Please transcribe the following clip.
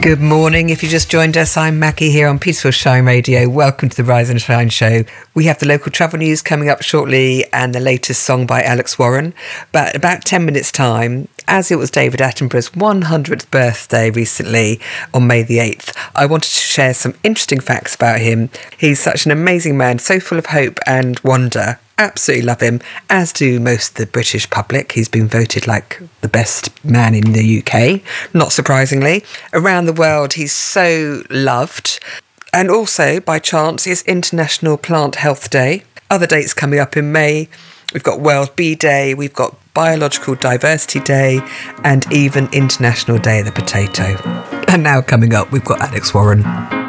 Good morning. If you just joined us, I'm Maggie here on Peaceful Shine Radio. Welcome to the Rise and Shine show. We have the local travel news coming up shortly and the latest song by Alex Warren. But about 10 minutes time, as it was David Attenborough's 100th birthday recently on May the 8th, I wanted to share some interesting facts about him. He's such an amazing man, so full of hope and wonder. Absolutely love him, as do most of the British public. He's been voted like the best man in the UK, not surprisingly. Around the world, he's so loved. And also, by chance, it's International Plant Health Day. Other dates coming up in May. We've got World Bee Day, we've got Biological Diversity Day, and even International Day of the Potato. And now coming up, we've got Alex Warren.